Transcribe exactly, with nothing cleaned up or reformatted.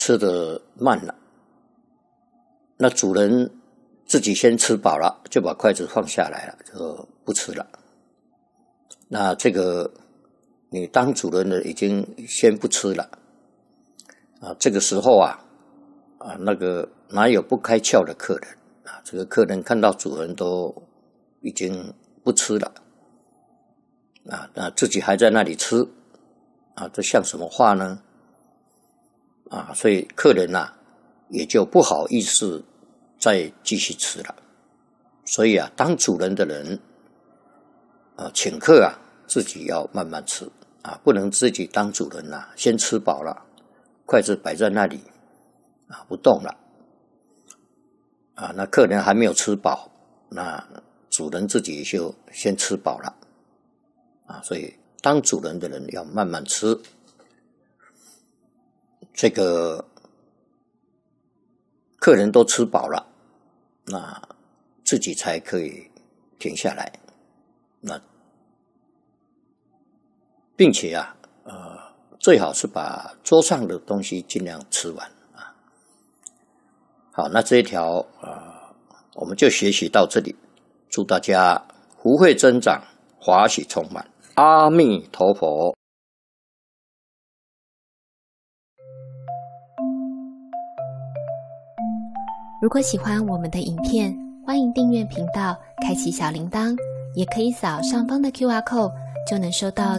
吃得慢了，那主人自己先吃饱了，就把筷子放下来了，就不吃了。那这个你当主人的已经先不吃了啊，这个时候啊啊那个哪有不开窍的客人啊？这个客人看到主人都已经不吃了啊，那自己还在那里吃啊，这像什么话呢？啊，所以客人啊也就不好意思再继续吃了。所以啊，当主人的人啊，请客啊，自己要慢慢吃啊，不能自己当主人啊，先吃饱了，筷子摆在那里啊，不动了啊，那客人还没有吃饱，那主人自己就先吃饱了啊，所以当主人的人要慢慢吃。这个客人都吃饱了，那自己才可以停下来。那并且啊，呃，最好是把桌上的东西尽量吃完啊。好，那这一条呃，我们就学习到这里。祝大家福慧增长，华喜充满。阿弥陀佛。 如果喜欢我们的影片，欢迎订阅频道，开启小铃铛，也可以扫上方的 Q R code，就能收到